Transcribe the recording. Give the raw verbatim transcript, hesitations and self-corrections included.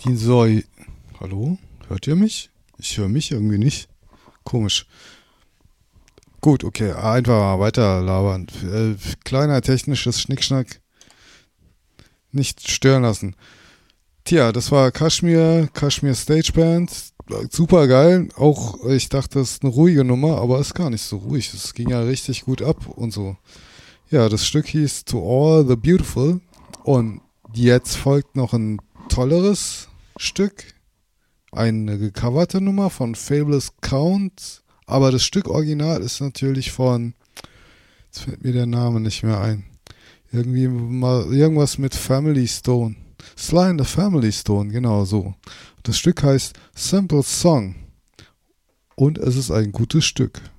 So, hallo? Hört ihr mich? Ich höre mich irgendwie nicht. Komisch. Gut, okay, einfach mal weiter labern. Äh, kleiner technisches Schnickschnack. Nicht stören lassen. Tja, das war Kashmir, Kashmir Stage Band. Super geil. Auch, ich dachte, das ist eine ruhige Nummer, aber ist gar nicht so ruhig. Es ging ja richtig gut ab und so. Ja, das Stück hieß To All the Beautiful. Und jetzt folgt noch ein tolleres Stück. Eine gecoverte Nummer von Fabulous Count. Aber das Stück Original ist natürlich von, jetzt fällt mir der Name nicht mehr ein. Irgendwie mal irgendwas mit Family Stone. Sly and the Family Stone, genau so. Das Stück heißt Simple Song. Und es ist ein gutes Stück.